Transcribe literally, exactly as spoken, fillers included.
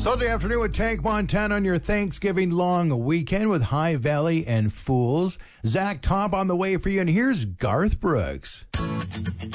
Sunday afternoon with Tank Montana on your Thanksgiving long weekend with High Valley and Fools. Zach Top on the way for you, and here's Garth Brooks.